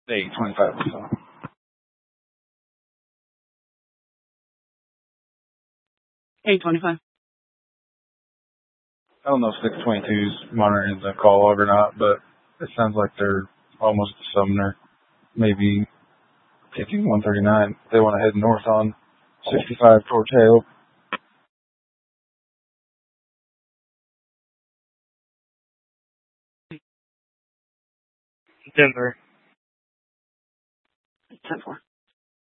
825. So. 825. I don't know if 622's monitoring the call log or not, but it sounds like they're almost to Sumner, maybe taking 139. They want to head north on 65 towards Hale. Denver. 10-4.